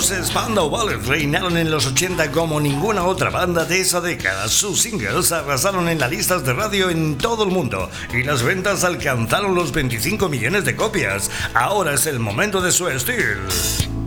Los Spandau Ballet reinaron en los 80 como ninguna otra banda de esa década. Sus singles arrasaron en las listas de radio en todo el mundo y las ventas alcanzaron los 25 millones de copias. Ahora es el momento de su estilo.